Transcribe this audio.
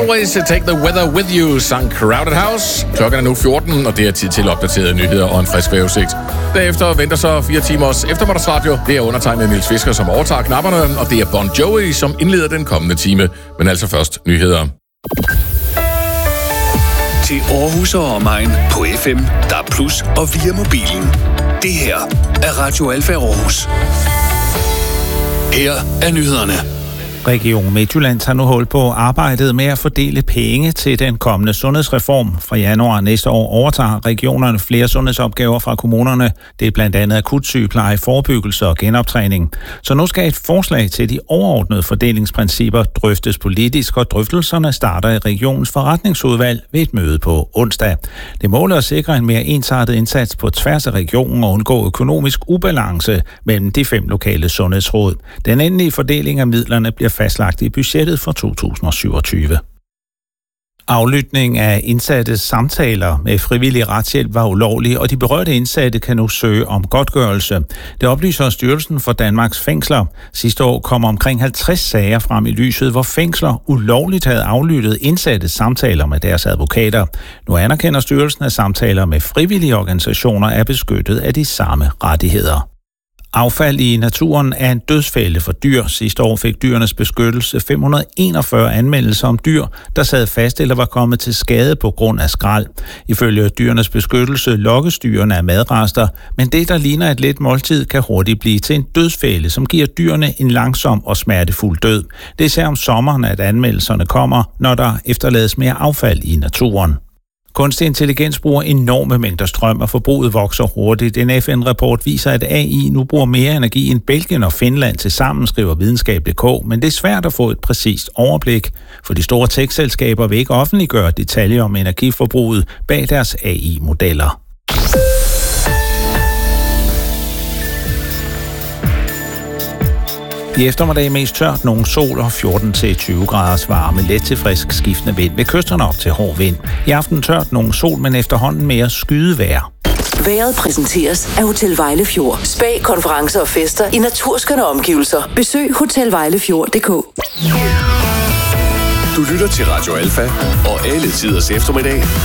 Always Take the Weather With You, sang Crowded House. Klokken er nu 14, og det er tid til opdaterede nyheder og en frisk vejrudsigt. Derefter venter så 4 timers eftermiddagsradio. Det er undertegnet Niels Fisker, som overtager knapperne, og det er Bon Jovi, som indleder den kommende time. Men altså først nyheder. Til Aarhus og omegn på FM, DAB+ og via mobilen. Det her er Radio Alfa Aarhus. Her er nyhederne. Region Midtjylland tager nu hul på arbejdet med at fordele penge til den kommende sundhedsreform. Fra januar næste år overtager regionerne flere sundhedsopgaver fra kommunerne. Det er blandt andet akutsygepleje, forebyggelse og genoptræning. Så nu skal et forslag til de overordnede fordelingsprincipper drøftes politisk, og drøftelserne starter i regionens forretningsudvalg ved et møde på onsdag. Det måler at sikre en mere ensartet indsats på tværs af regionen og undgå økonomisk ubalance mellem de 5 lokale sundhedsråd. Den endelige fordeling af midlerne bliver fastlagt i budgettet for 2027. Aflytning af indsattes samtaler med frivillig retshjælp var ulovlig, og de berørte indsatte kan nu søge om godtgørelse. Det oplyser Styrelsen for Danmarks Fængsler. Sidste år kom omkring 50 sager frem i lyset, hvor fængsler ulovligt havde aflyttet indsattes samtaler med deres advokater. Nu anerkender styrelsen, at samtaler med frivillige organisationer er beskyttet af de samme rettigheder. Affald i naturen er en dødsfælde for dyr. Sidste år fik Dyrenes Beskyttelse 541 anmeldelser om dyr, der sad fast eller var kommet til skade på grund af skrald. Ifølge Dyrenes Beskyttelse lokkes dyrene af madrester, men det, der ligner et let måltid, kan hurtigt blive til en dødsfælde, som giver dyrene en langsom og smertefuld død. Det er især om sommeren, at anmeldelserne kommer, når der efterlades mere affald i naturen. Kunstig intelligens bruger enorme mængder strøm, og forbruget vokser hurtigt. En FN-rapport viser, at AI nu bruger mere energi end Belgien og Finland til sammen, skriver videnskab.dk, men det er svært at få et præcist overblik, for de store tech-selskaber vil ikke offentliggøre detaljer om energiforbruget bag deres AI-modeller. I eftermiddag mest tørt, nogen sol og 14-20 graders varme, let til frisk skiftende vind. Ved kysterne op til hård vind. I aften tørt, nogen sol, men efterhånden mere skydevejr. Vejret præsenteres af Hotel Vejlefjord. Spa, konferencer og fester i naturskønne omgivelser. Besøg hotelvejlefjord.dk. Du lytter til Radio Alfa og alle tiders eftermiddag.